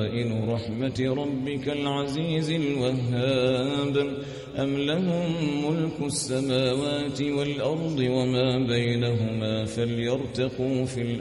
خزائن رحمة ربك العزيز الوهاب أم لهم ملك السماوات والأرض وما بينهما فليرتقوا في الأمر